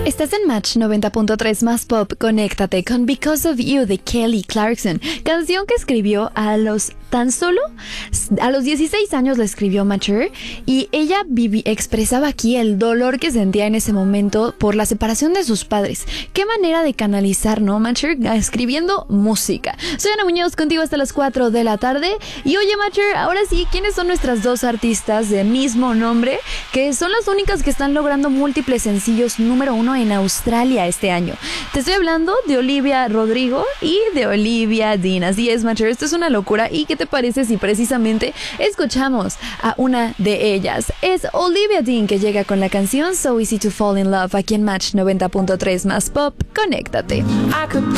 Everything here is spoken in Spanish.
Estás en Match 90.3 más pop. Conéctate con Because of You de Kelly Clarkson, canción que escribió a los 16 años. La escribió Mature y ella expresaba aquí el dolor que sentía en ese momento por la separación de sus padres. Qué manera de canalizar, ¿no? Mature escribiendo música. Soy Ana Muñoz, contigo hasta las 4 de la tarde. Y oye, Mature, ahora sí, ¿quiénes son nuestras dos artistas de mismo nombre que son las únicas que están logrando múltiples sencillos número 1 en Australia este año? Te estoy hablando de Olivia Rodrigo y de Olivia Dean. Así es, Mature, esto es una locura. ¿Y qué te parece si precisamente escuchamos a una de ellas? Es Olivia Dean, que llega con la canción So Easy to Fall in Love aquí en Match 90.3 más pop. Conéctate.